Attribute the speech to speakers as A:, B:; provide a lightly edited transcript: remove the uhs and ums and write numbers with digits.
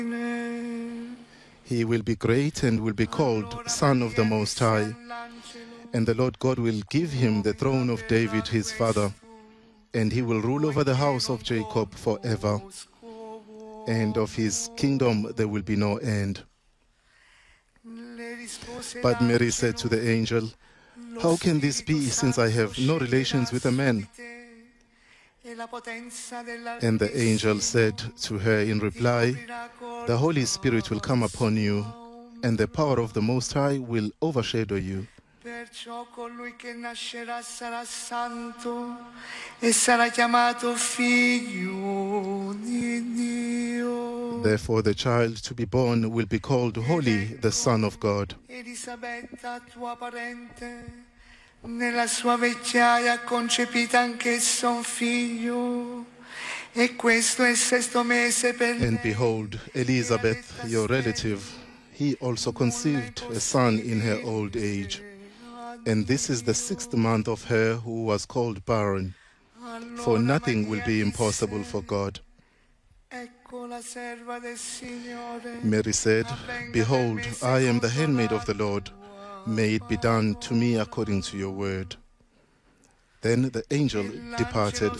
A: He will be great and will be called Son of the Most High. And the Lord God will give him the throne of David his father, and he will rule over the house of Jacob forever, and of his kingdom there will be no end. But Mary said to the angel, "How can this be, since I have no relations with a man?" And the angel said to her in reply, "The Holy Spirit will come upon you, and the power of the Most High will overshadow you.
B: Perciò colui che nascerà sarà santo e sarà chiamato figlio di Dio."
A: Therefore the child to be born will be called Holy, the Son of God.
B: Elisabetta, tua parente, nella sua vecchiaia ha concepito anch'essa un figlio, e questo è il sesto mese per lei.
A: And behold, Elizabeth, your relative, he also conceived a son in her old age. And this is the 6th month of her who was called barren. For nothing will be impossible for God. Mary said, "Behold, I am the handmaid of the Lord. May it be done to me according to your word." Then the angel departed